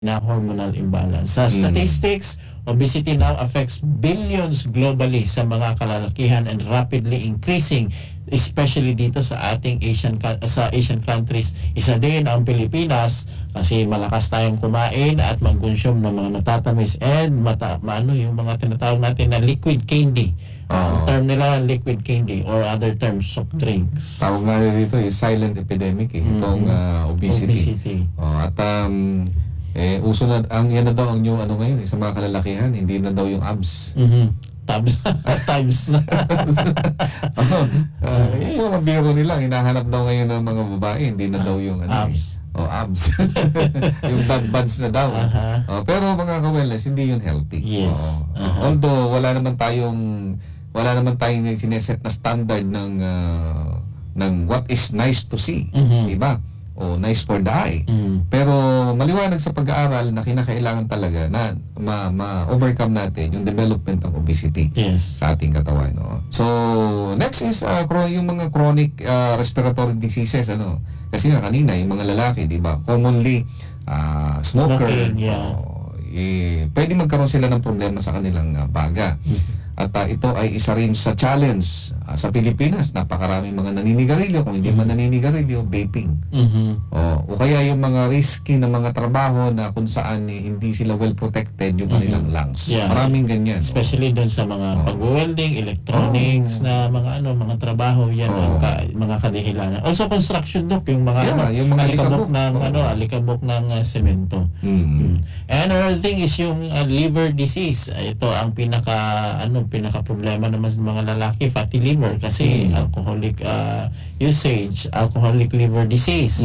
na hormonal imbalance. Sa statistics, obesity now affects billions globally sa mga kalalakihan and rapidly increasing, especially dito sa ating Asian countries. Isa din ang Pilipinas kasi malakas tayong kumain at mag-consume ng mga matatamis and yung mga tinatawag natin na liquid candy. Ang term nila liquid candy or other terms, soft drinks. Tawag nga dito is silent epidemic itong obesity. Uso na yan na daw ang new ngayon sa mga kalalakihan, hindi na daw yung abs. Times na. Yung mga biro nila, hinahanap daw ngayon ng mga babae, hindi na daw yung abs. Abs. Yung buds na daw. Pero mga ka-wellness, hindi yun healthy. Yes. Although wala naman tayong sineset na standard ng what is nice to see, diba? O nice for the eye. Pero maliwanag sa pag-aaral na kinakailangan talaga na ma-overcome natin yung development ng obesity sa ating katawan. So, next is yung mga chronic respiratory diseases. Kasi nga kanina, yung mga lalaki, di ba, commonly smoker. Pwede magkaroon sila ng problema sa kanilang baga. At ito ay isa rin sa challenge sa Pilipinas. Napakaraming mga naninigarilyo. Kung hindi man naninigarilyo, vaping. O kaya yung mga risky na mga trabaho na kung saan hindi sila well protected yung kanilang lungs. Maraming ganyan. Especially doon sa mga pag-welding, electronics na mga trabaho yan ang mga kadahilanan. Also construction yung mga alikabok ng semento. And another thing is yung liver disease. Ito ang pinaka problema naman sa mga lalaki, fatty liver kasi alcoholic usage, alcoholic liver disease,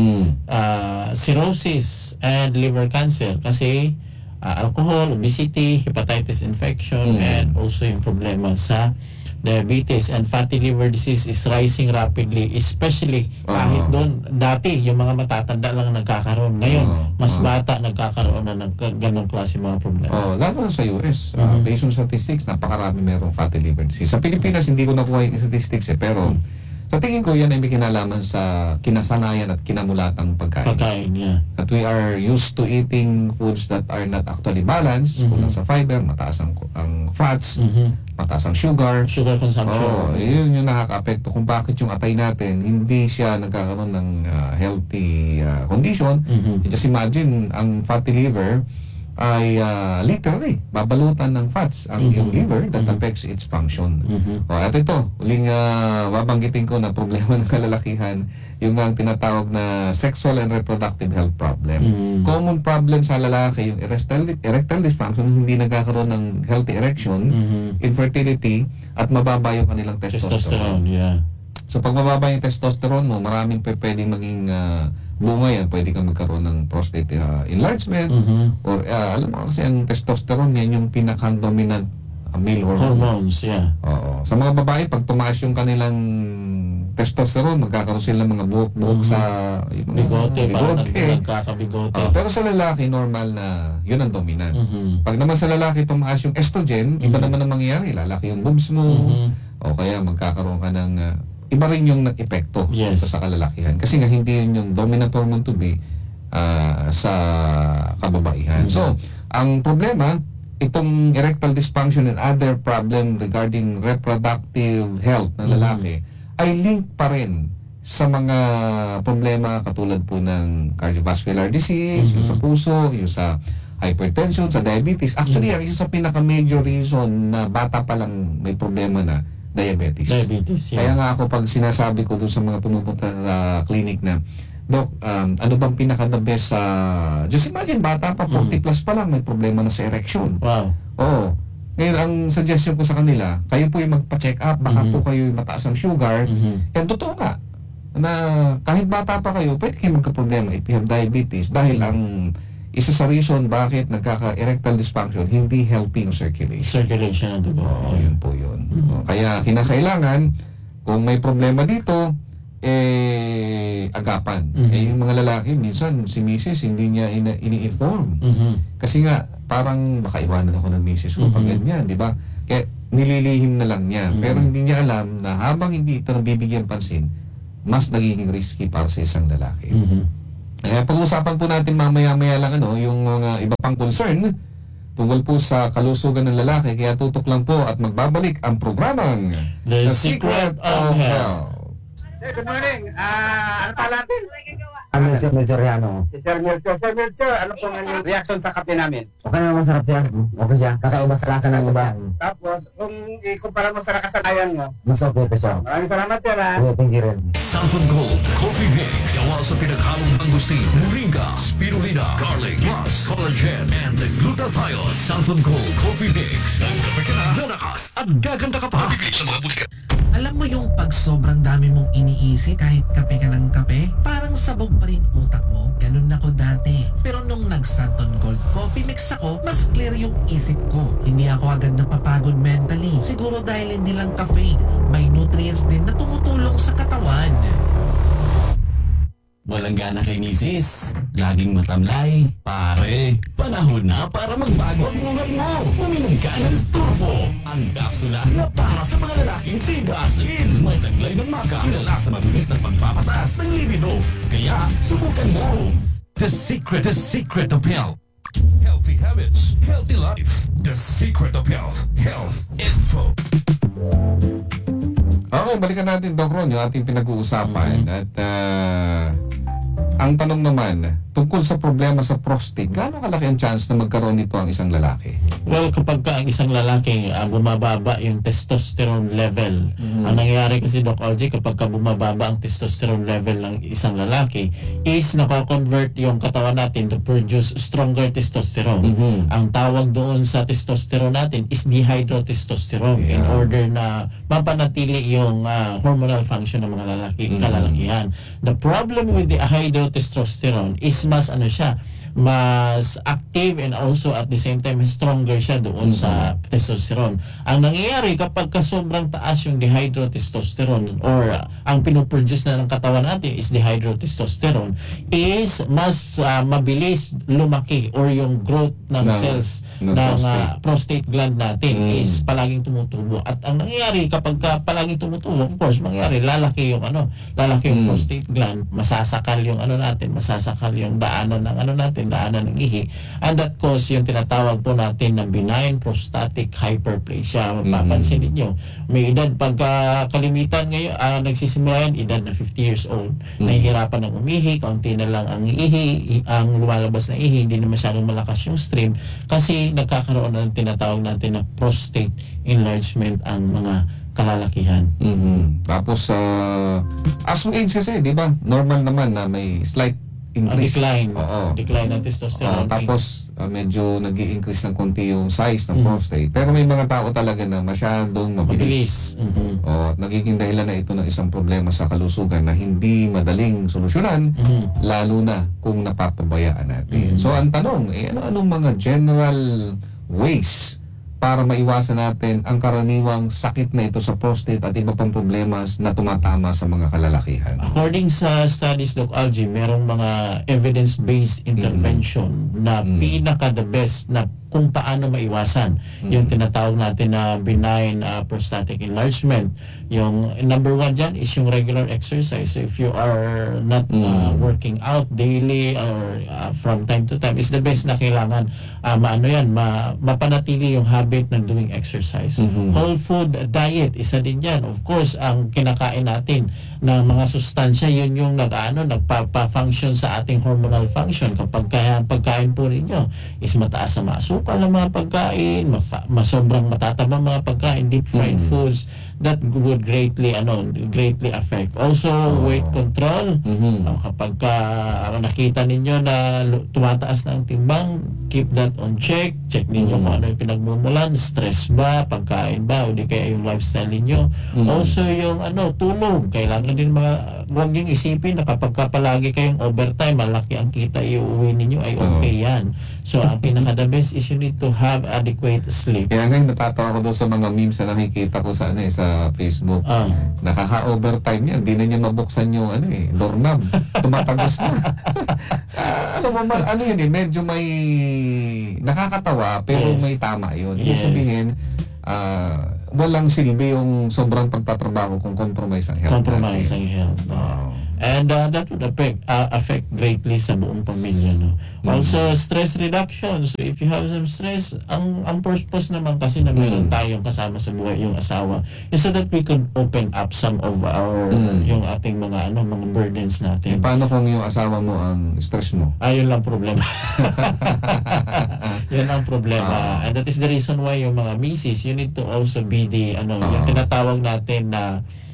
cirrhosis and liver cancer kasi alcohol, obesity, hepatitis infection and also yung problema sa diabetes and fatty liver disease is rising rapidly, especially kahit doon dati yung mga matatanda lang nagkakaroon, ngayon mas bata nagkakaroon na ng ganong klase mga problema. Lalo na sa US, based on statistics, napakarami merong fatty liver disease. Sa Pilipinas hindi ko nakuha yung statistics pero sa tingin ko yan ay may kinalaman sa kinasanayan at kinamulatang pagkain. That we are used to eating foods that are not actually balanced, kulang sa fiber, mataas ang fats, mataas ang sugar consumption. Yun yung nakaka-apekto kung bakit yung atay natin hindi siya nagkakaroon ng healthy condition. Just imagine, ang fatty liver ay literally babalutan ng fats ang iyong liver that affects its function. At ito, uling babanggitin ko na problema ng kalalakihan, yung ang tinatawag na sexual and reproductive health problem. Common problem sa lalaki, yung erectile dysfunction, hindi nagkakaroon ng healthy erection, infertility, at mababa yung kanilang testosterone. So pag mababa yung testosterone mo, maraming pwedeng maging bunga yan. Pwede kang magkaroon ng prostate enlargement or alam mo kasi ang testosterone yan yung pinaka-dominant male hormones. Sa mga babae, pag tumaas yung kanilang testosterone, magkakaroon sila mga buhok sa bigote. Nagkakabigote. Pero sa lalaki, normal na yun ang dominant. Pag naman sa lalaki tumaas yung estrogen, iba naman ang mangyayari. Lalaki yung boobs mo o kaya magkakaroon ka ng iba rin yung nag-epekto sa kalalakihan. Kasi nga hindi yun yung dominant hormone to be sa kababaihan. So, ang problema, itong erectile dysfunction and other problem regarding reproductive health ng lalaki ay link pa rin sa mga problema katulad po ng cardiovascular disease, yung sa puso, yung sa hypertension, sa diabetes. Actually, ang isa sa pinaka-major reason na bata pa lang may problema na diabetes. Kaya nga ako pag sinasabi ko doon sa mga pumupunta sa clinic na, Doc, ano bang pinaka-the best sa... just imagine, bata pa, 40 plus pa lang, may problema na sa erection. Ngayon, ang suggestion ko sa kanila, kayo po yung magpa-check up, baka po kayo mataas ang sugar. Yan, totoo nga, na kahit bata pa kayo, pwede kayo magka-problema if you have diabetes dahil ang isa sa reason bakit nagkaka-erectile dysfunction, hindi healthy yung circulation. Circulation ng dugo. Yun po yun. Kaya kinakailangan, kung may problema dito, agapan. Yung mga lalaki, minsan si misis hindi niya ini-inform. Kasi nga, parang baka iwanan ako ng misis ko pag ganyan, di ba? Kaya nililihim na lang niya. Pero hindi niya alam na habang hindi ito nabibigyan pansin, mas nagiging risky para sa isang lalaki. Pag-uusapan po natin mamaya-maya lang yung mga iba pang concern tungkol po sa kalusugan ng lalaki. Kaya tutok lang po at magbabalik ang programang The Secret of Health. Good morning. Ano pala natin? Melchoriano. Si Sir Melchor. Sir Melchor, ano pong ang reaction sa kape namin? Okay naman, masarap siya. Okay siya. Kakaiba sa lasa ng iba. Tapos, kung ikumpara mo sa nakasanayan mo, Mas okay pa siya. maraming salamat sir ha. Sige, thank you rin. Southern Gold Coffee Mix. Gawa sa pinaghalong mangustin, moringa, spirulina, garlic, plus collagen, and glutathione. Southern Gold Coffee Mix. Ang kape ka na, lalakas at gaganda ka pa. Bibig sa mga butika. Alam mo yung pag sobrang dami mong iniisip kahit kape ka ng kape, parang sabog pa rin utak mo. Ganun ako dati. Pero nung nag-Santon Gold Coffee Mix ako, mas clear yung isip ko. Hindi ako agad napapagod mentally. Siguro dahil hindi lang caffeine, may nutrients din na tumutulong sa katawan. Walang gana kay misis. Laging matamlay. Pare, panahon na para magbago ang buhay mo. Uminom ka ng Turbo. Ang kapsula na para sa mga lalaking tigasin. May taglay ng maka. Kilala sa mabilis na pagpapataas ng libido. Kaya, subukan mo. The secret of health. Healthy habits, healthy life. The secret of health. Health info. Okay, balikan natin, Doc Ron, yung ating pinag-uusapan. At ang tanong naman, tungkol sa problema sa prostate, gaano kalaki ang chance na magkaroon nito ang isang lalaki? Well, kapag ka ang isang lalaki bumababa yung testosterone level, ang nangyayari kasi, Doc Algie, kapag ka bumababa ang testosterone level ng isang lalaki, is nako-convert yung katawan natin to produce stronger testosterone. Ang tawag doon sa testosterone natin is dihydrotestosterone in order na mapanatili yung hormonal function ng mga kalalakihan. The problem with the hydrotestosterone is mas mas active and also at the same time stronger siya doon sa testosterone. Ang nangyayari kapag sobrang taas yung dihydrotestosterone or ang pinoproduce na ng katawan natin is dihydrotestosterone is mas mabilis lumaki or yung growth ng cells ng prostate gland natin is palaging tumutubo. At ang nangyayari kapag palaging tumutubo, of course, lalaki yung prostate gland, masasakal yung masasakal yung daanan ng daanan ng ihi, and that cause yung tinatawag po natin na benign prostatic hyperplasia. Mapapansin ninyo, may edad pagka kalimitan ngayon, nagsisimula yan, edad na 50 years old, nahihirapan ng umihi, kaunti na lang ang ihi, ang lumalabas na ihi, hindi na masyadong malakas yung stream kasi nagkakaroon ng tinatawag natin na prostate enlargement ang mga kalalakihan. Tapos, as we age kasi, di ba, normal naman na may slight increase. Decline ng testosterone. Tapos, medyo nag-i-increase ng konti yung size ng prostate. Pero may mga tao talaga na masyadong mabilis. Nagiging dahilan na ito ng isang problema sa kalusugan na hindi madaling solusyonan, lalo na kung napapabayaan natin. So, ang tanong, ano-anong mga general ways para maiwasan natin ang karaniwang sakit na ito sa prostate at iba pang problema na tumatama sa mga kalalakihan? According sa studies, Doc Algie, merong mga evidence-based intervention na pinaka-the best na kung paano maiwasan yung tinatawag natin na benign prostatic enlargement. Yung number one dyan is yung regular exercise. So if you are not working out daily or from time to time, is the best na kailangan mapanatili yung habit ng doing exercise. Whole food diet, isa din yan. Of course, ang kinakain natin ng mga sustansya, yun yung nagpa-function sa ating hormonal function. Kapag pagkain po ninyo is mataas sa asukal ng mga pagkain, sobrang matatabang mga pagkain, deep fried foods, that would greatly affect. Also, weight control. Kapag nakita ninyo na tumataas na ang timbang, keep that on check. Check ninyo kung ano yung pinagmumulan, stress ba, pagkain ba, o di kaya yung lifestyle ninyo. Also, yung tulog. Kailangan din huwag yung isipin na kapag palagi kayong overtime, malaki ang kita iuwi ninyo, ay okay yan. So, ang pinaka-the best is you need to have adequate sleep. Kaya ngayon natatawa ko doon sa mga memes na nakikita ko sa Facebook. Nakaka-overtime yan. Hindi na niya mabuksan yung doorknob. Tumatagos na. Alam mo, yun medyo may nakakatawa pero may tama yun. Ibig sabihin, walang silbi yung sobrang pagtatrabaho kung compromise ang health. Compromise ang health. And that would affect greatly sa buong pamilya, no. Also stress reduction. So if you have some stress, ang purpose naman kasi na meron tayong kasama sa buhay, yung asawa, is so that we could open up some of our yung ating mga mga burdens natin. Paano kung yung asawa mo ang stress mo? Yun lang problema. Yun ang problema. And that is the reason why yung mga misis, you need to also be the yung tinatawag natin na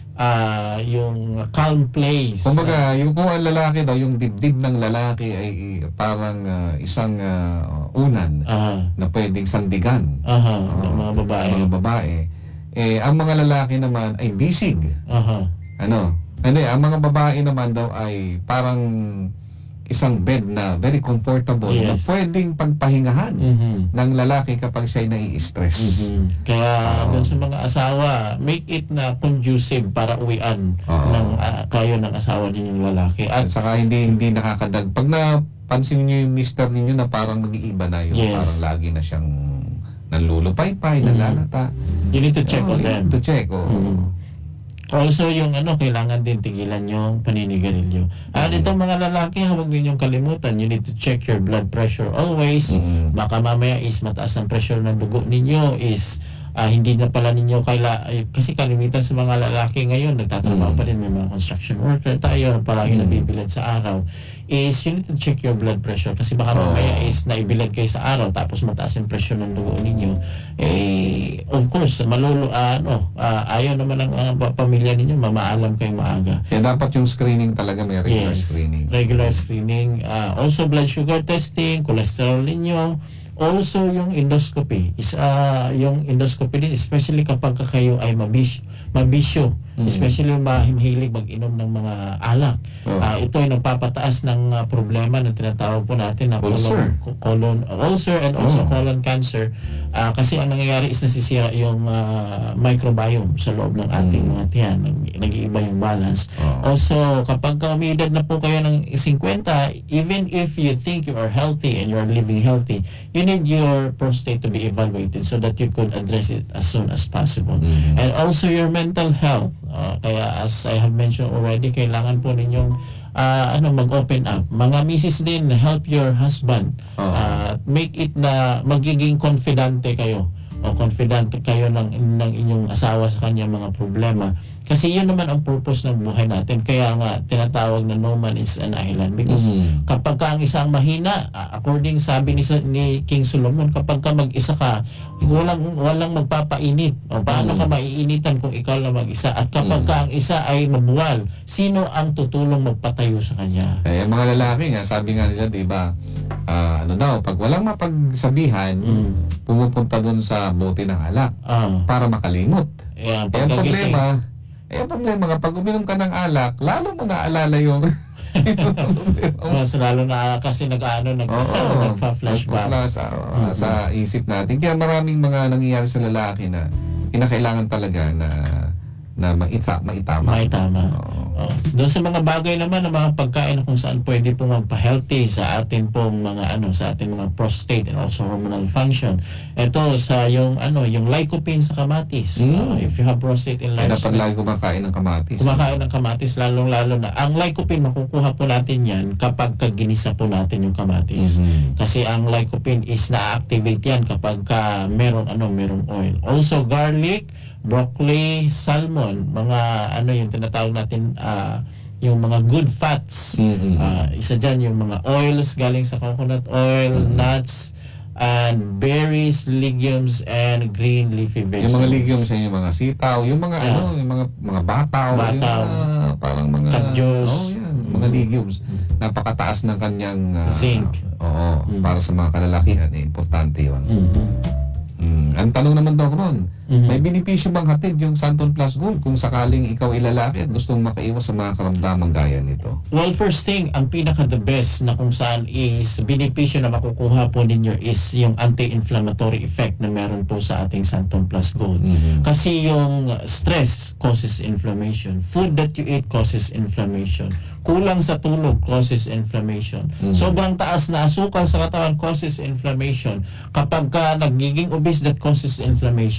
yung calm place. Kumbaga, yung kung ang lalaki daw, yung dibdib ng lalaki ay parang isang unan na pwedeng sandigan ng mga babae. Mga babae. Ang mga lalaki naman ay bisig. Ang mga babae naman daw ay parang isang bed na very comfortable na pwedeng pagpahingahan ng lalaki kapag siya'y nai-stress. Kaya dun sa mga asawa, make it na conducive para uwian ng kayo ng asawa din yung lalaki. At saka hindi nakakadag. Pag napansin niyo yung mister ninyo na parang nag-iiba na yun, parang lagi na siyang nanlulupay-pay, nalalata. You need to check on them. To check, Also, yung kailangan din tigilan yung paninigarilyo. At itong mga lalaki, huwag ninyong kalimutan, you need to check your blood pressure always. Baka mamaya is mataas ang pressure ng dugo ninyo, is hindi na pala ninyo kasi kalimitan sa mga lalaki ngayon, nagtatrabaho pa rin, may mga construction worker tayo, palagi nabibilad sa araw, is you need to check your blood pressure kasi baka mamaya is naibilad kayo sa araw tapos mataas yung pressure ng dugo ninyo. Of course, ayaw naman ng pamilya ninyo, mamaalam kayo maaga. Kaya dapat yung screening talaga may regular screening. Regular screening. Also, blood sugar testing, cholesterol ninyo. Also, yung endoscopy is yung endoscopy din, especially kapag kayo ay mabisyo, especially mahilig mag-inom ng mga alak. Ito ay nagpapataas ng problema na tinatawag po natin na colon ulcer and also colon cancer. Kasi ang nangyayari is nasisira yung microbiome sa loob ng ating mga tiyan, nag-iiba yung balance. Also, kapag umiidad na po kayo ng 50, even if you think you are healthy and you are living healthy, you need your prostate to be evaluated so that you could address it as soon as possible. And also your mental health. Kaya as I have mentioned already, kailangan po ninyong mag-open up. Mga misis din, help your husband. Make it na magiging confidante kayo. O confident kayo ng inyong asawa sa kanyang mga problema. Kasi yun naman ang purpose ng buhay natin. Kaya nga, tinatawag na no man is an island. Because kapag ka ang isang mahina, according sabi ni King Solomon, kapag ka mag-isa ka, walang magpapainit. O paano ka maiinitan kung ikaw lang mag-isa? At kapag ka ang isa ay mabuwal, sino ang tutulong magpatayo sa kanya? Mga lalaki nga, sabi nga nila, diba, pag walang mapagsabihan, pumupunta dun sa bote ng alak para makalimot. Ang problema kapag uminom ka ng alak, lalo mo naaalala yung mas lalo na kasi nagpa-flashback sa isip natin. Kaya maraming mga nangyayari sa lalaki na kinakailangan talaga na maitama. Doon sa mga bagay naman ng mga pagkain na kung saan pwede po magpa-healthy sa atin pong mga sa ating mga prostate and also hormonal function. Ito sa yung lycopene sa kamatis. If you have prostate enlargement. Kaya dapat lagi kumakain ng kamatis. Kumakain ng kamatis lalong-lalo na. Ang lycopene makukuha po natin yan kapag ginisa po natin yung kamatis. Kasi ang lycopene is na-activate yan kapag merong oil. Also garlic, broccoli, salmon, mga yung tinatawag natin yung mga good fats. Isa dyan yung mga oils galing sa coconut oil, nuts, and berries, legumes, and green leafy vegetables. Yung mga legumes, yung mga sitaw, yung mga yung mga bataw, yung parang mga kadyos, mga legumes. Napakataas ng kanyang zinc. Para sa mga kalalakihan, importante 'yon. Ang tanong naman daw ron, may benepisyo bang hatid yung Santon Plus Gold kung sakaling ikaw ay lalaki at gustong makaiwas sa mga karamdamang gaya nito? Well, first thing, ang pinaka-the best na kung saan is benepisyo na makukuha po ninyo is yung anti-inflammatory effect na meron po sa ating Santon Plus Gold. Kasi yung stress causes inflammation. Food that you eat causes inflammation. Kulang sa tulog causes inflammation. Sobrang taas na asukal sa katawan causes inflammation. Kapag ka nagiging obese, that causes inflammation.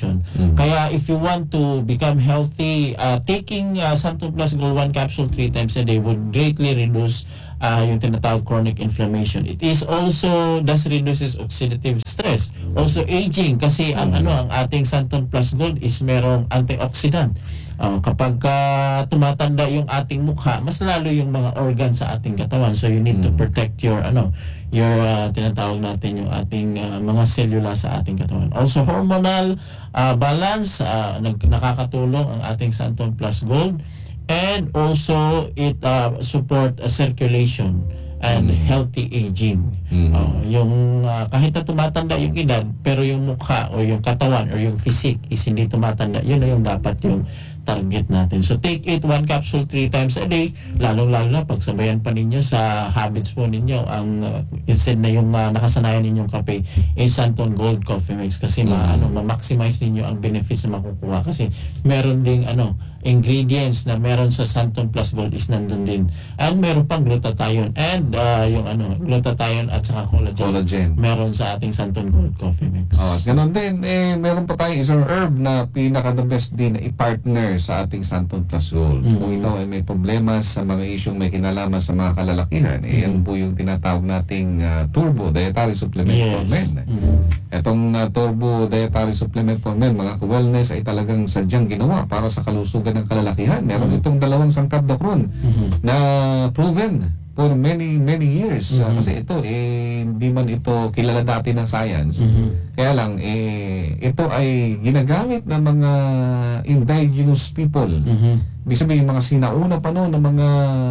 Kaya if you want to become healthy, taking Santon Plus Gold 1 capsule 3 times a day would greatly reduce yung tinatawag chronic inflammation. It is also thus reduces oxidative stress. Also aging kasi ang ating Santon Plus Gold is merong antioxidant. Kapag tumatanda yung ating mukha, mas lalo yung mga organ sa ating katawan. So you need to protect your tinatawag natin yung ating mga selula sa ating katawan. Also hormonal balance, nakakatulong ang ating Santon Plus Gold. And also it support circulation and healthy aging. Yung kahit na tumatanda yung edad, pero yung mukha o yung katawan or yung physique is hindi tumatanda, yun na yung dapat yung target natin. So take it 1 capsule 3 times a day, lalong-lalo na pagsabayan pa ninyo sa habits po ninyo ang instead na yung nakasanayan ninyong kape Santon Gold Coffee Mix kasi ma-maximize ninyo ang benefits na makukuha kasi meron ding ingredients na meron sa Santon Plus Gold is nandun din. And meron pang glutathione and yung glutathione at saka collagen. Meron sa ating Santon Gold Coffee Mix. Ganon din, meron pa tayong isang herb na pinaka-the best din na i-partner sa ating Santon Plus Gold. Kung ikaw ay may problema sa mga isyong may kinalaman sa mga kalalakihan, yan po yung tinatawag nating Turbo Dietary Supplement for Men. Itong Turbo Dietary Supplement for Men, mga ka-wellness, ay talagang sadyang ginawa para sa kalusugan ng kalalakihan. Meron itong 2 sangkap dokron na proven for many years. Kasi ito, hindi man ito kilala dati ng science. Kaya lang, ito ay ginagamit ng mga indigenous people. Ibig sabihin, mga sinauna pa noon ng mga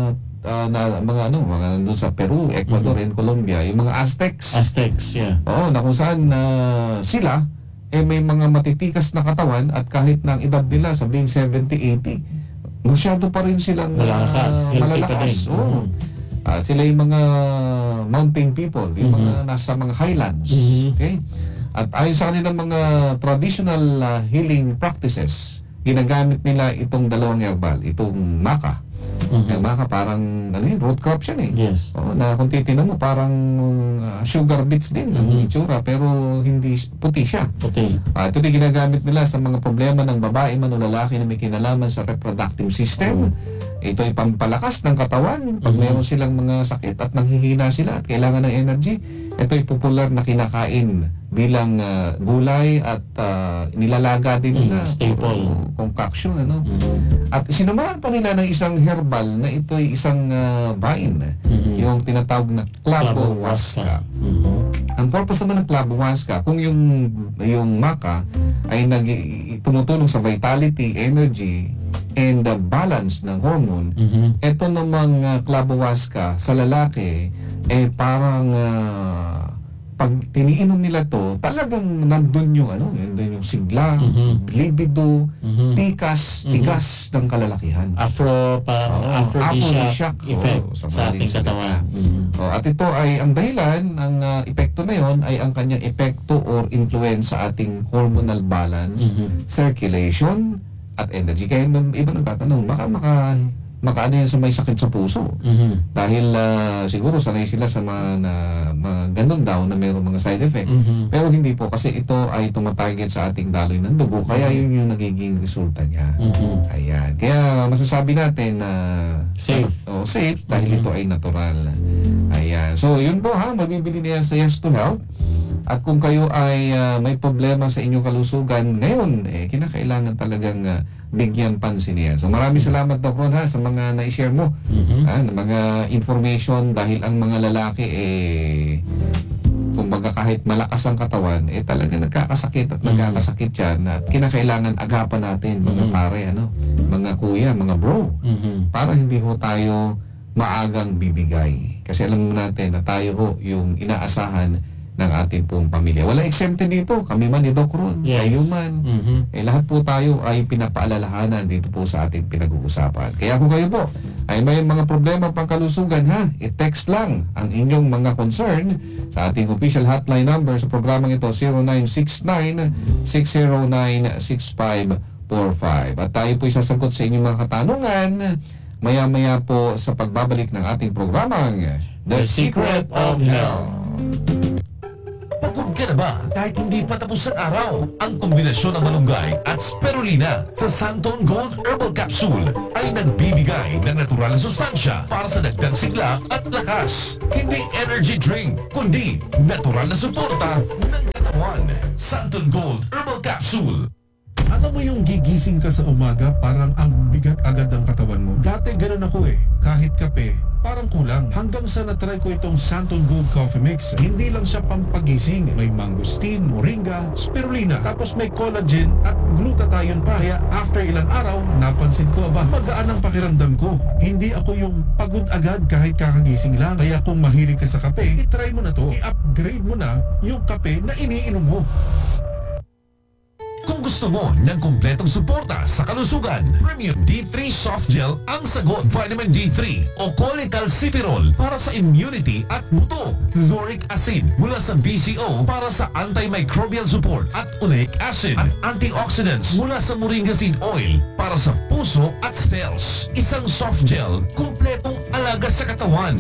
mga nandun sa Peru, Ecuador, and Colombia, yung mga Aztecs. Oo, na kung saan sila, may mga matitikas na katawan at kahit na ang edad nila, sabing 70, 80, masyado pa rin silang malalakas. Sila yung mga mountain people, yung mga nasa mga highlands. Okay? At ayon sa kanilang mga traditional healing practices, ginagamit nila itong 2 herbal, itong maca. Yung maca parang root crop siya na kung titignan mo parang sugar beets din ang itsura pero hindi puti siya. Ito din ginagamit nila sa mga problema ng babae man o lalaki na may kinalaman sa reproductive system. Ito ay pampalakas ng katawan pag mayroon silang mga sakit at nanghihina sila at kailangan ng energy. Ito ay popular na kinakain bilang gulay at nilalaga din nila staple concoction at sinamahan pa nila ng isang herbal na ito ay isang vine yung tinatawag na clavohuasca. Ang purpose naman ng clavohuasca, kung yung maca ay tumutulong sa vitality, energy and the balance ng hormone, ito namang clavohuasca sa lalaki parang pag tiniinom nila to, talagang nandun yung nandun yung sigla, libido, tikas ng kalalakihan. Aphrodisiac effect sa ating katawan. At ito ay ang dahilan, ang epekto na yon ay ang kanyang epekto or influence sa ating hormonal balance, circulation, at energy. Kaya iba nagtatanong, baka makaano yan sa may sakit sa puso. Dahil siguro sanay sila sa mga ganun daw na mayroong mga side effect. Pero hindi po kasi ito ay tumatarget sa ating daloy ng dugo. Kaya yun yung nagiging resulta niya. Ayan. Kaya masasabi natin na safe dahil ito ay natural. Ayan. So yun po mabibili niya sa Yes to Health. At kung kayo ay may problema sa inyong kalusugan ngayon, kinakailangan talagang bigyan pansin niya. So maraming salamat Doc Ron sa mga na-share mo. Mga information dahil ang mga lalaki kumbaga kahit malakas ang katawan, talaga nagkakasakit at nagkakasakit yan at kinakailangan agapan natin mga pare, mga kuya, mga bro, para hindi ho tayo maagang bibigay. Kasi alam natin na tayo ho yung inaasahan ng ating pong pamilya. Wala exempted dito. Kami man ni Doc Ron, kayo man. Lahat po tayo ay pinapaalalahanan dito po sa ating pinag-uusapan. Kaya kung kayo po ay may mga problema pang kalusugan, i-text lang ang inyong mga concern sa ating official hotline number sa programang ito, 0969-609-6545. At tayo po isasagot sa inyong mga katanungan maya-maya po sa pagbabalik ng ating programang The Secret of Health. Pagod Busog ka na ba kahit hindi pa tapos ang araw? Ang kombinasyon ng malunggay at spirulina sa Santon Gold Herbal Capsule ay nagbibigay ng natural na sustansya para sa dagdag sigla at lakas. Hindi energy drink, kundi natural na suporta ng katawan. Santon Gold Herbal Capsule. Alam mo yung gigising ka sa umaga, parang ang bigat agad ng katawan mo. Dati ganun ako eh. Kahit kape, parang kulang. Hanggang sa natry ko itong Santon Gold Coffee Mix. Hindi lang siya pampagising. May mangosteen, moringa, spirulina, tapos may collagen at glutathione pa. Kaya after ilang araw, napansin ko, magaan ang pakiramdam ko. Hindi ako yung pagod agad kahit kakagising lang. Kaya kung mahilig ka sa kape, itry mo na to. I-upgrade mo na yung kape na iniinom mo. Kung gusto mo ng kumpletong suporta sa kalusugan, Premium D3 Soft Gel ang sagot. Vitamin D3 o cholecalciferol para sa immunity at buto. Lauric acid mula sa VCO para sa antimicrobial support at oleic acid. At antioxidants mula sa moringa seed oil para sa puso at cells. Isang soft gel, kumpletong alaga sa katawan.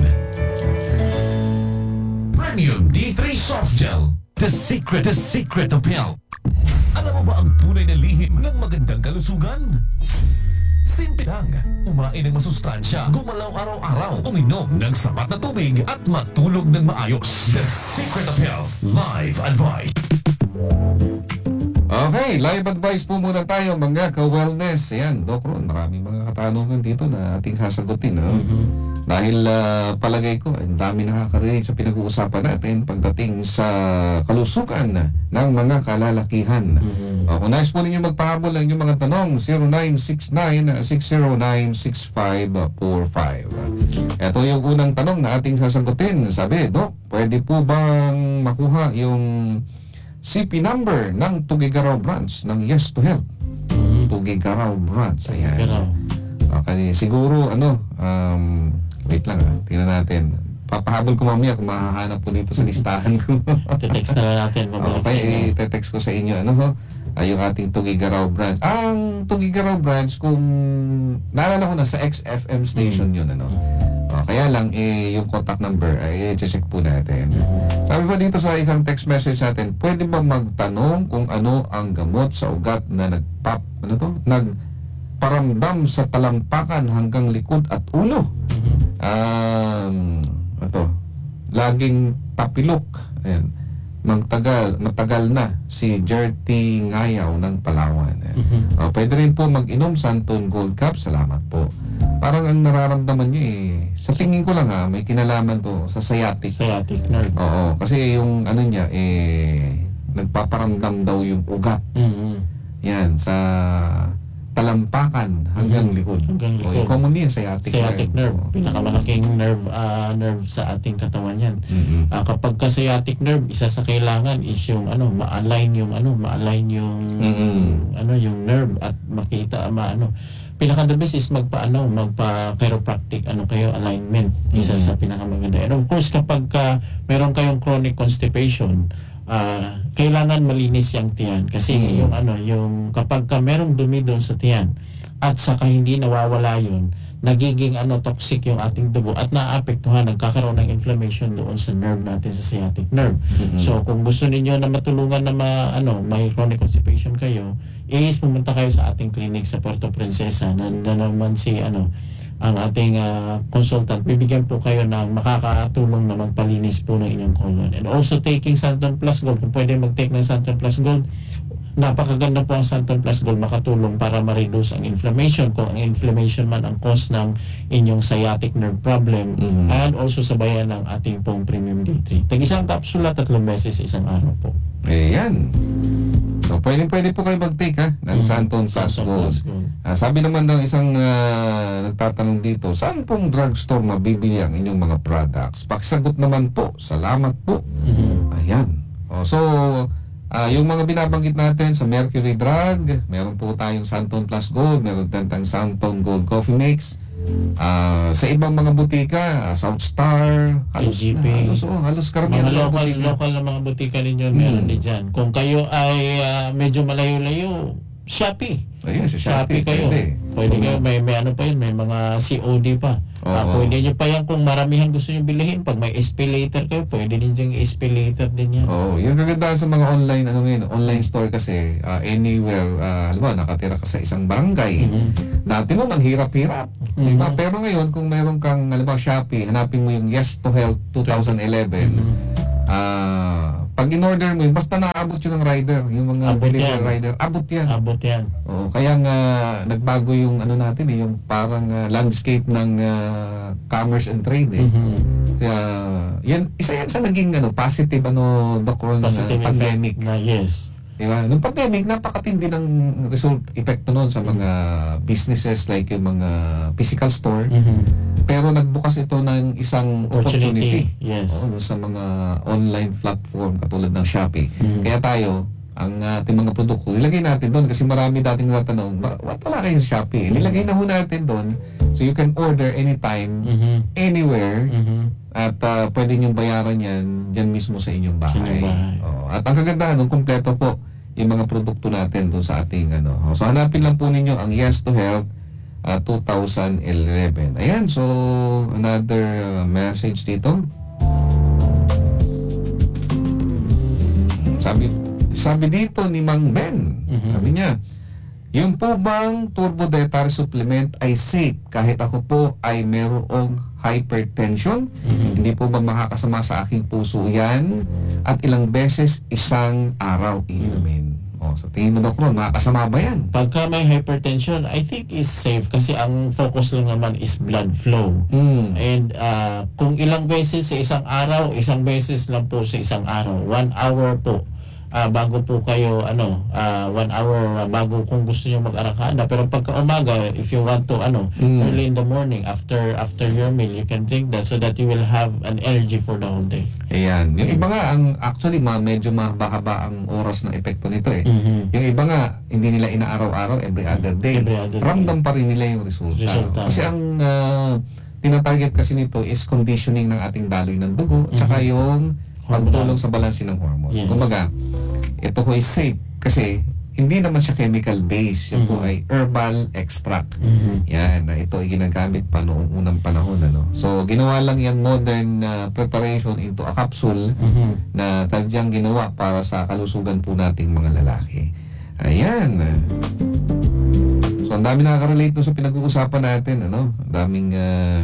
Premium D3 Soft Gel. The secret of health. Alam mo ba ang tunay na lihim ng magandang kalusugan? Simple lang, kumain ng masustansya, gumalaw araw-araw, uminom ng sapat na tubig at matulog ng maayos. The Secret of Health Live Advice. Okay, live advice po muna tayo mga ka-wellness. Ayan, Doc Ron, maraming mga katanungan dito na ating sasagutin. No? Dahil palagay ko, ang dami nakakarinig sa pinag-uusapan natin pagdating sa kalusugan ng mga kalalakihan. Kung nais po ninyo magpahabol ang inyong mga tanong, 0969-609-6545. Ito yung unang tanong na ating sasagutin. Sabi, Doc, pwede po bang makuha yung CP number ng Tugigaraw branch ng Yes to Health? Tugigaraw branch. Ayan. Okay, siguro wait lang tingnan natin. Papahabol ko mamaya kung mahahanap po dito sa listahan ko. Te-text na lang natin. Okay, te-text ko sa inyo. Yung ating Tugigaraw branch. Ang Tugigaraw branch, kung naalala ko na sa XFM station yun, kaya lang, yung contact number, ay check po natin. Sabi pa dito sa isang text message natin, pwede ba magtanong kung ano ang gamot sa ugat na nagparamdam sa talampakan hanggang likod at ulo? Laging tapilok. Ayan. Matagal na si Jerty Ngayaw ng Palawan. Pwede rin po mag-inom Santon Gold Cup. Salamat po. Parang ang nararamdaman niyo sa tingin ko lang may kinalaman to sa sciatic nerve. Oo, kasi yung niya nagpaparamdam daw yung ugat. Yan, sa talampakan hanggang likod. Yung commonly yung sciatic nerve. Pinakamalaking nerve sa ating katawan yan. Kapag ka sciatic nerve, isa sa kailangan is yung ma-align yung yung nerve at makita pinaka the best is magpa chiropractic alignment. Isa sa pinakamaganda. And of course, kapag meron kayong chronic constipation, kailangan malinis yung tiyan kasi yung kapag merong dumi doon sa tiyan at saka hindi nawawala yun, nagiging toxic yung ating dugo at naapektuhan, nagkakaroon ng inflammation doon sa nerve natin, sa sciatic nerve. So kung gusto niyo na matulungan na may chronic constipation kayo, is pumunta kayo sa ating clinic sa Puerto Princesa. Nandun naman si ang ating consultant, bibigyan po kayo ng makakatulong na magpalinis po ng inyong colon. And also taking Santon Plus Gold, kung pwede mag-take ng Santon Plus Gold, napakaganda po ang Santon Plus Gold, makatulong para ma-reduce ang inflammation, kung ang inflammation man ang cause ng inyong sciatic nerve problem, and also sabayan ng ating pong Premium D3. Tag-isang kapsula, 3 beses isang araw po. Ayan. So, pwede po kayo mag-take ng Santon Plus Gold. Sabi naman ng isang nagtatanong dito, saan pong drugstore mabibili ang inyong mga products? Pakisagot naman po. Salamat po. Ayan. So, yung mga binabanggit natin sa Mercury Drug, meron po tayong Santon Plus Gold, meron tayong Santon Gold Coffee Mix. Sa ibang mga butika, South Star, halos karamihan mga ng butika. local na mga butika ninyo meron din dyan. Kung kayo ay medyo malayo-layo, Shopee. Ayun, sa Shopee, kayo. Pwede kayo, may ano pa yun, may mga COD pa. Oo. Pwede nyo pa yan kung maramihan gusto nyo bilhin. Pag may SP later kayo, pwede din yung SP later din yan. Oo, yung kagandahan sa mga online, online store kasi, anywhere, halimbawa, nakatira ka sa isang barangay. Dati mo, ang hirap-hirap. Diba? Pero ngayon, kung meron kang, halimbawa, Shopee, hanapin mo yung Yes to Health 2011, pag in-order mo yun, basta naabot yun ng rider, yung mga Abot delivery yan. rider, abot yan. Abot yan. Oo, kaya nga nagbago yung ano natin yung parang landscape ng commerce and trade Kaya yan isa yan sa naging positive Doc Ron, Positive pandemic. effect na yes. Diba? Nung pandemic, napakatindi ng result epekto noon sa mga businesses like yung mga physical store. Pero nagbukas ito ng isang opportunity. Yes. Oo, sa mga online platform katulad ng Shopee. Kaya tayo, ang ating mga produkto, ilagay natin doon kasi marami dating natatanong, wala kayo sa Shopee? Nilagay na ho natin doon so you can order anytime, anywhere, at pwede niyong bayaran yan dyan mismo sa inyong bahay. Oo. At ang kagandahan, kompleto po yung mga produkto natin doon sa ating So hanapin lang po ninyo ang Yes to Health 2011. Ayan, so another message dito. Sabi dito ni Mang Ben, sabi niya, yung po bang turbo dietary supplement ay safe kahit ako po ay merong hypertension? Hindi po ba makakasama sa aking puso yan? At ilang beses isang araw iinumin? Sa tingin mo, Doc Ron, makakasama ba yan? Pagka may hypertension, I think is safe kasi ang focus lang naman is blood flow. And kung ilang beses sa isang araw, isang beses lang po sa isang araw. 1 hour po. Bago po kayo 1 hour bago kung gusto niyo mag-arakada. Pero pagka umaga, if you want to early in the morning after your meal, you can drink that so that you will have an energy for the whole day. Ayan. Yung iba nga, actually medyo mahaba ang oras ng epekto nito Yung iba nga, hindi nila inaaraw-araw, every other day. Ramdam pa rin nila yung resulta. Kasi ang tinatarget kasi nito is conditioning ng ating daloy ng dugo at saka yung pagtulong sa balanse ng hormone. Kumbaga, ito ko is safe kasi hindi naman siya chemical based. Yan po ay herbal extract. Yan, ito ay ginagamit pa noong unang panahon. So, ginawa lang yan modern preparation into a capsule na tadyang ginawa para sa kalusugan po nating mga lalaki. Ayan. So, ang dami nakaka-relate sa pinag-uusapan natin. Ang daming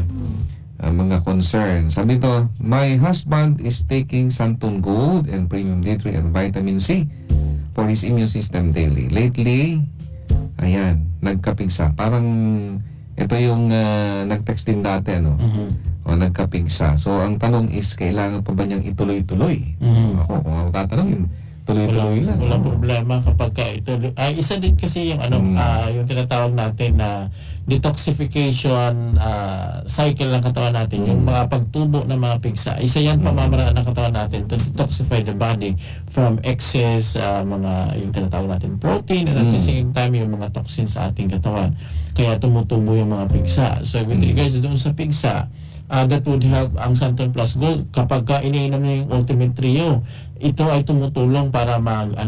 mga concern. Sabi dito, my husband is taking Santon Gold and Premium D3 and Vitamin C for his immune system daily. Lately, ayan, nagkapigsa. Parang ito yung nag-text din dati, o nagkapigsa. So, ang tanong is, kailangan pa ba niyang ituloy-tuloy? Ako, kung ako tatanungin, tuloy-tuloy lang. Walang problema kapag ituloy. Isa din kasi yung yung tinatawag natin na detoxification cycle ng katawan natin, yung mga pagtubo ng mga pigsa. Isa yan pamamaraan ng katawan natin to detoxify the body from excess mga yung tinatawag natin protein and at the same time yung mga toxins sa ating katawan. Kaya tumutubo yung mga pigsa. So with regards doon sa pigsa, that would help ang Santon Plus Gold kapag iniinom niyo yung Ultimate Trio. Ito ay tumutulong para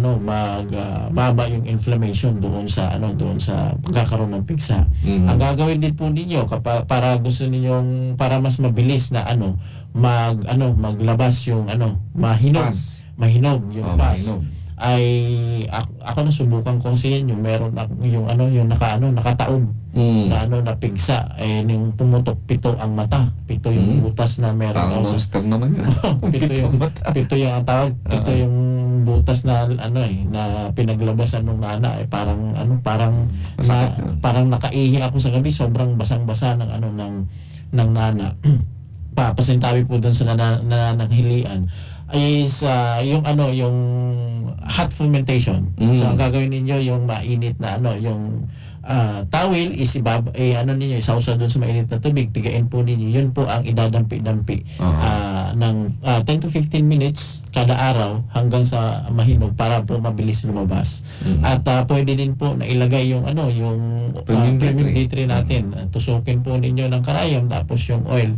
baba yung inflammation doon sa pagkakaroon ng pigsa. Ang gagawin din po ninyo kapag para gusto ninyong para mas mabilis na maglabas yung mahinog yung pus. Ay ako nasubukan ko kasi yung meron yung nakataob na pigsa yung pumutok 7 ang mata, 7 yung butas na meron parang monster naman yun. 7 yung tawag, 7 yung butas na na pinaglabasan ng nana parang parang nakaihi ako sa gabi, sobrang basang-basa ng nana. Papasintabi po doon sa nanananghilian is yung hot fermentation. So ang gagawin ninyo yung mainit na yung towel is ninyo isausaw doon sa mainit na tubig, pigain po ninyo. Yun po ang idadampi-dampi ng 10 to 15 minutes kada araw hanggang sa mahinog para po mabilis lumabas. At pwede din po na ilagay yung Premium D3 natin. Tusukin po ninyo ng karayom tapos yung oil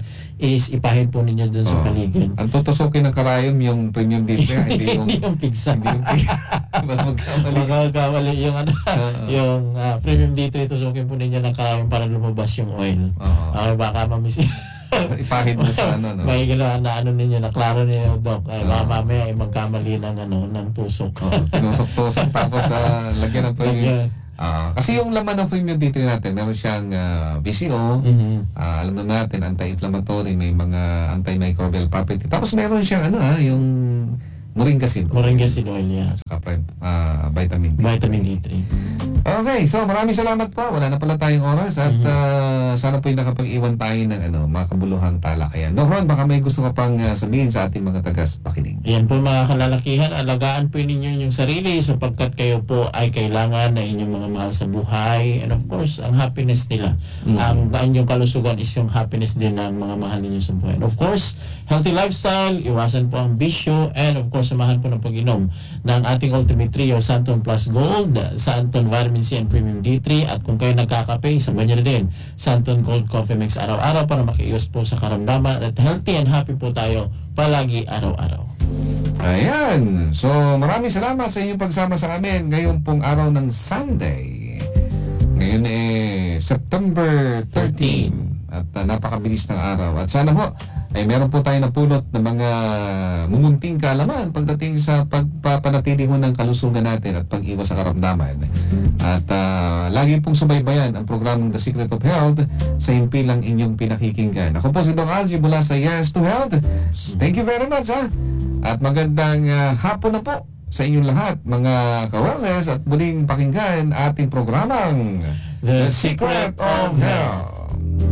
is ipahid po ninyo dun sa Oo. paligid. Ang tutusukin ng karayom yung premium D3, hindi yung Hindi yung pigsa. hindi yung magkamali. Magkakawali yung ano, Oo. yung premium dito itusukin po ninyo ng karayom para lumabas yung oil. Oo. Baka mamisi. Ipahid mo sa ano, no? May ginawa na ano ninyo, na klaro ninyo, Doc. Baka Oo. mamaya ay magkamali ng ano, ng tusok. Tinusok-tusok tapos lagyan ng premium. Lagyan. Kasi yung laman ng premium D3 natin, meron siyang PCO, Mhm. alam na natin, anti-inflammatory, may mga antimicrobial property. Tapos meron siyang ano yung moringa seed oil. Moringa seed oil, yeah. Saka vitamin D. Vitamin D3. Okay, so maraming salamat po. Wala na pala tayong oras at sana po yung nakapag-iwan tayo ng makabuluhang talakayan. Doc Ron, baka may gusto ka pang sabihin sa ating mga tagas-pakinig. Yan po mga kalalakihan, alagaan po ninyo yung sarili sapagkat kayo po ay kailangan na inyong mga mahal sa buhay, and of course, ang happiness nila. Ang inyong kalusugan is yung happiness din ng mga mahal ninyo sa buhay. And of course, healthy lifestyle, iwasan po ang bisyo, and of course, samahan po ng pag-inom ng ating Ultimate Trio, Santon Plus Gold, Santon Vitamin C and Premium D3, at kung kayo nagkakape, sabayan nyo na din Santon Gold Coffee Mix araw-araw para makiiwas po sa karamdaman at healthy and happy po tayo palagi araw-araw. Ayan. So, maraming salamat sa inyong pagsama sa amin ngayon pong araw ng Sunday. Ngayon September 13. At napakabilis ng araw. At sana ho, ay meron po tayo napulot ng mga mumunting kaalaman pagdating sa pagpapanatili ho ng kalusugan natin at pag-iwas sa karamdaman. At lagi pong subaybayan ang programang The Secret of Health sa himpilang inyong pinakikinggan. Ako po si Doc Algie mula sa Yes to Health. Thank you very much ha. At magandang hapon na po sa inyong lahat, mga ka-wellness, at muling pakinggan ating programang The Secret of Health.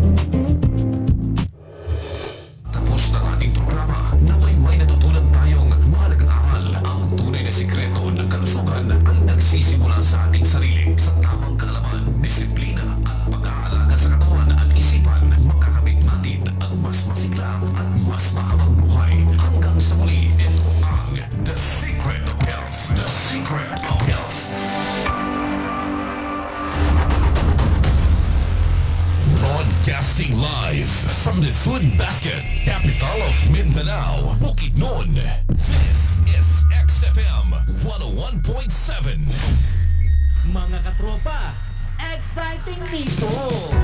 Tapos ng ating programa, naway may natutunan tayong mahalagang aral. Ang tunay na sikreto ng kalusugan ay nagsisimula sa ating sarili. Sa tamang kaalaman, disiplina at pag-aalaga sa katawan at isipan, makakamit natin ang mas masigla at mas mahabang buhay. Hanggang sa muli, ito ang The Secret of Health. The Secret of Health. Broadcasting live from the Food Basket, capital of Mindanao, Bukidnon. This is XFM 101.7. Mga katropa, exciting dito!